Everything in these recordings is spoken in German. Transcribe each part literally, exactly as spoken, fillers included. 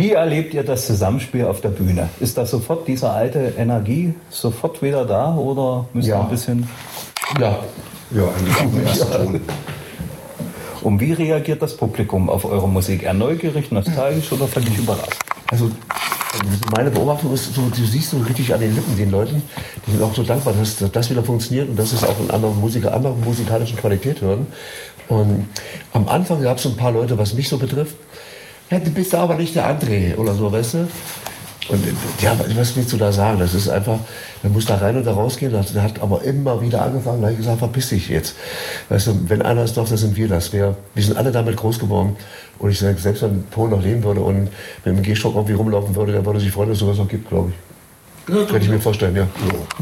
Wie erlebt ihr das Zusammenspiel auf der Bühne? Ist da sofort diese alte Energie sofort wieder da oder müsst ihr Ja. ein bisschen... Ja, Ja, eigentlich auch im ersten Ton. Und wie reagiert das Publikum auf eure Musik? Eher neugierig, nostalgisch oder völlig überrascht? also meine Beobachtung ist, so, du siehst so richtig an den Lippen den Leuten, die sind auch so dankbar, dass das wieder funktioniert und dass es auch in anderen Musiker, anderen musikalischen Qualität hören. Und am Anfang gab es so ein paar Leute, was mich so betrifft, ja, du bist aber nicht der André oder so, weißt du? Und ja, was willst du da sagen? Das ist einfach, man muss da rein und da rausgehen. Der hat aber immer wieder angefangen, da habe ich gesagt, verpiss dich jetzt. Weißt du, wenn einer es doch, dann sind wir das. Wir, wir sind alle damit groß geworden. Und ich sage, selbst wenn Paul noch leben würde und mit dem Gehstock irgendwie rumlaufen würde, dann würde sich freuen, dass es sowas noch gibt, glaube ich. Ja, könnte ich mir vorstellen, ja.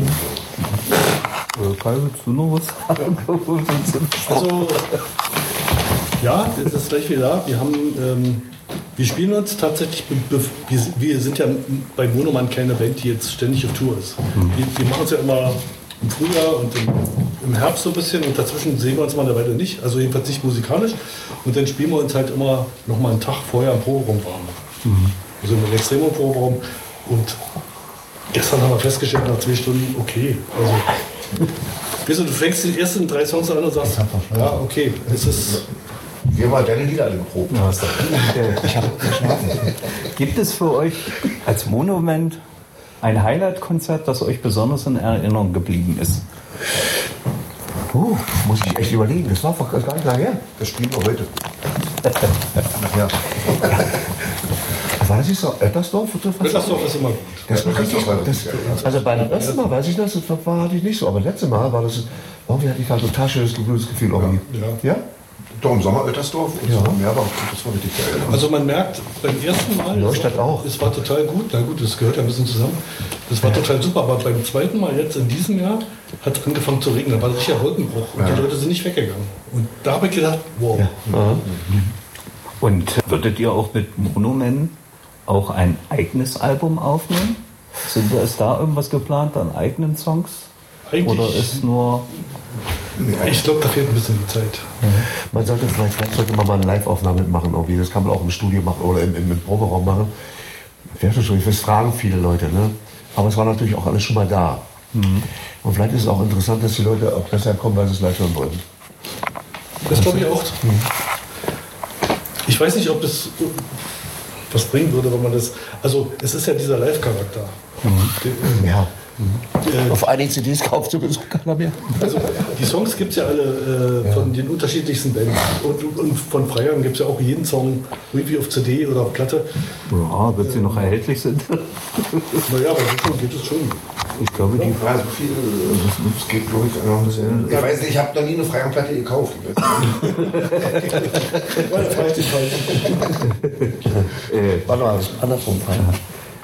Äh, Kai, willst du noch was sagen? Also, ja, das ist gleich wieder da. Wir haben, ähm, wir spielen uns tatsächlich, wir, wir sind ja bei Monoman keine Band, die jetzt ständig auf Tour ist. Mhm. Wir, wir machen es ja immer im Frühjahr und im, im Herbst so ein bisschen und dazwischen sehen wir uns mal eine Weile nicht, also jedenfalls nicht musikalisch. Und dann spielen wir uns halt immer noch mal einen Tag vorher im Proberaum warm. Mhm. Also im extremen Proberaum. Und gestern haben wir festgestellt, nach zwei Stunden, okay, also weißt du, du fängst die ersten drei Songs an und sagst, ja, okay, es ist... Wir haben mal deine Lieder alle geprobt. Ja, ist doch ich habe geschlafen. Gibt es für euch als Monument ein Highlight-Konzert, das euch besonders in Erinnerung geblieben ist? Uh, muss ich echt überlegen, das war vor gar nicht lange her. Das spielen wir heute. Ja. War das nicht so Oettersdorf? Oettersdorf ist immer gut. Das war richtig, Ja, das, also beim ersten Mal weiß ich das, das war, hatte ich nicht so, aber letztes Mal war das, irgendwie hatte ich ein total schönes Gefühl irgendwie. Ja. Ja? Doch im Sommer Oettersdorf und Ja. so mehr war das war richtig geil. Also man merkt beim ersten Mal, Neustadt es war, auch. es war total gut, na gut, das gehört ja ein bisschen zusammen, das war total super, aber beim zweiten Mal jetzt in diesem Jahr hat es angefangen zu regnen, da war ein richtiger Wolkenbruch und Ja. die Leute sind nicht weggegangen. Und da habe ich gedacht, wow. Ja. Aha. Und würdet ihr auch mit Monument auch ein eigenes Album aufnehmen? Sind da, ist da irgendwas geplant an eigenen Songs? Eigentlich- Oder ist nur... Ich glaube, da fehlt ein bisschen die Zeit. Man sollte vielleicht, vielleicht sollte man mal eine Live-Aufnahme machen, irgendwie. Das kann man auch im Studio machen oder im, im, im Proberaum machen. Ja, schon, das fragen viele Leute, ne? Aber es war natürlich auch alles schon mal da. Mhm. Und vielleicht ist es auch interessant, dass die Leute auch deshalb kommen, weil sie es live hören wollen. Das glaube ich auch. Ich weiß nicht, ob das was bringen würde, wenn man das... Also es ist ja dieser Live-Charakter. Mhm. Ja. Äh, Auf einigen C Ds kauft sowieso keiner mehr. Also die Songs gibt es ja alle äh, von den unterschiedlichsten Bands. Und, und von Freiern gibt es ja auch jeden Song irgendwie auf C D oder auf Platte. Ja, wird sie noch erhältlich sind? Naja, aber so geht es schon. Ich glaube, die... Ja, so viel, das geht glaube ich noch ein bisschen. Ich weiß nicht, ich habe noch nie eine freie Platte gekauft. Weil vielleicht den Fall. Warte mal, andersrum.